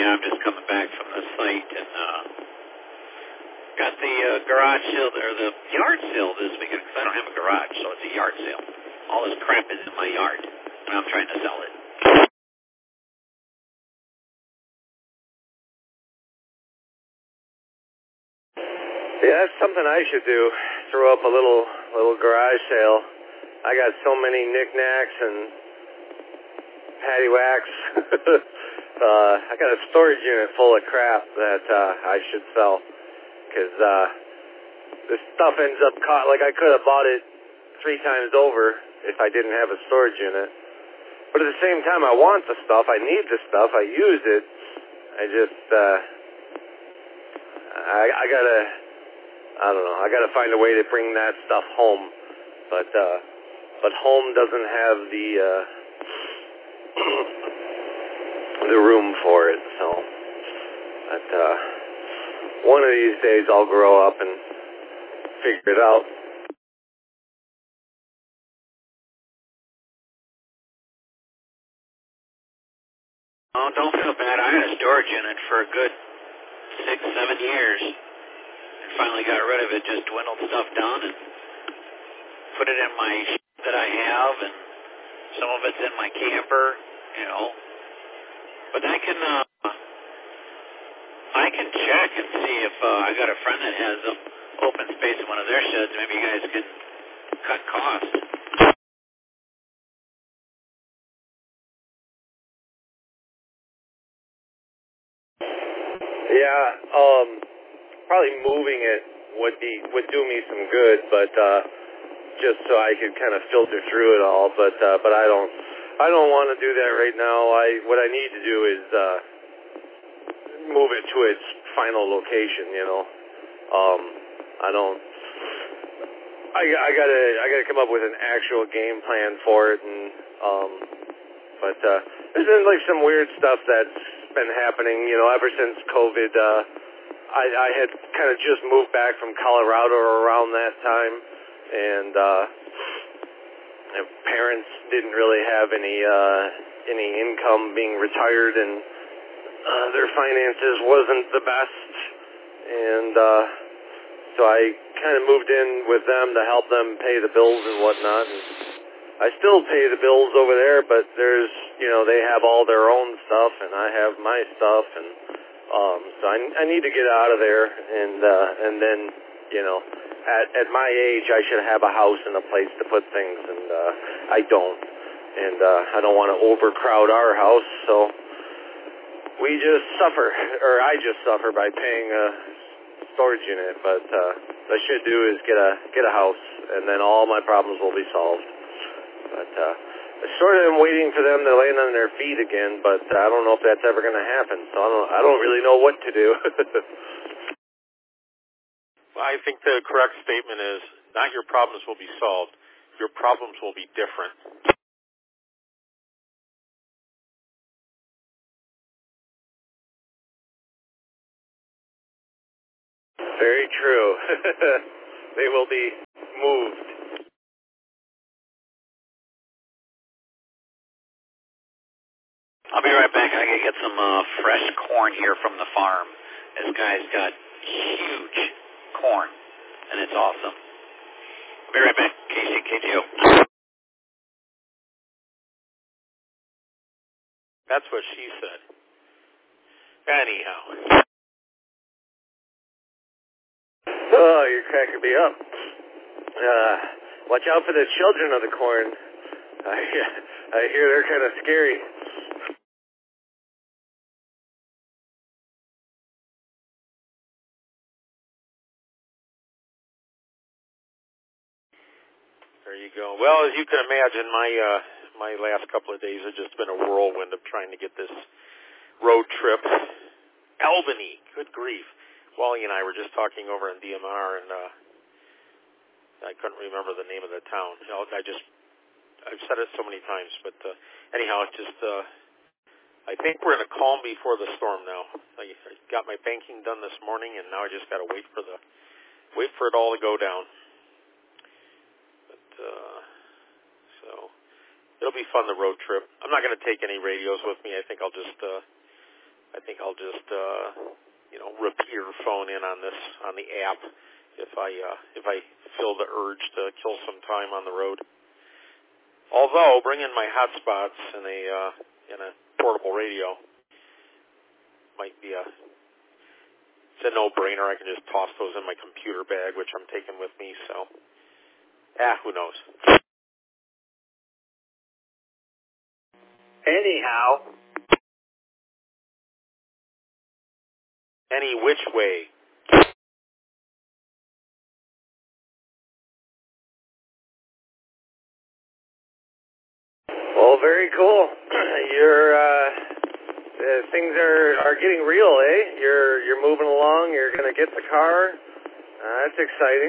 Yeah, I'm just coming back from the site and got the garage sale or the yard sale this weekend because I don't have a garage, so it's a yard sale. All this crap is in my yard, and I'm trying to sell it. Yeah, that's something I should do. Throw up a little garage sale. I got so many knickknacks and paddywhacks. I got a storage unit full of crap that I should sell. Because this stuff ends up caught. Like, I could have bought it 3 times over if I didn't have a storage unit. But at the same time, I want the stuff. I need the stuff. I use it. I just, I don't know. I gotta find a way to bring that stuff home. But home doesn't have the room for it. So, but one of these days I'll grow up and figure it out. Oh, don't feel bad. I had a storage unit for a good 6-7 years. And finally got rid of it, just dwindled stuff down and put it in my that I have, and some of it's in my camper, you know. But I can check and see if I got a friend that has open space in one of their sheds. Maybe you guys can cut costs. Yeah, probably moving it would do me some good, but just so I could kind of filter through it all. But I don't want to do that right now. What I need to do is move it to its final location. You know, I gotta come up with an actual game plan for it, and but there's been like some weird stuff that's been happening, you know, ever since COVID. I had kind of just moved back from Colorado around that time, and parents didn't really have any income being retired, and their finances wasn't the best, and so I kind of moved in with them to help them pay the bills and whatnot. And I still pay the bills over there, but there's, you know, they have all their own stuff, and I have my stuff, and so I need to get out of there, and then, you know, at my age, I should have a house and a place to put things, and I don't, and I don't want to overcrowd our house, so we just suffer, or I just suffer by paying a storage unit. But what I should do is get a house, and then all my problems will be solved. But I sort of am waiting for them to land on their feet again, but I don't know if that's ever going to happen. So I don't really know what to do. Well, I think the correct statement is not your problems will be solved. Your problems will be different. Very true. They will be moved. I'll be right back. I gotta get some fresh corn here from the farm. This guy's got huge corn, and it's awesome. I'll be right back. KCKTO. That's what she said. Anyhow. Oh, you're cracking me up. Watch out for the children of the corn. I hear they're kind of scary. There you go. Well, as you can imagine, my last couple of days have just been a whirlwind of trying to get this road trip. Albany, good grief. Wally and I were just talking over in DMR, and I couldn't remember the name of the town. I've said it so many times, but anyhow, it's just I think we're in a calm before the storm now. I got my banking done this morning, and now I just got to wait for it all to go down. So it'll be fun, the road trip. I'm not going to take any radios with me. I think I'll just I think I'll just repeat or phone in on the app if I feel the urge to kill some time on the road. Although bringing my hotspots in a portable radio might be it's a no-brainer. I can just toss those in my computer bag, which I'm taking with me. So, who knows? Anyhow. Any which way. Well, very cool. Things are getting real, eh? You're moving along. You're gonna get the car. That's exciting.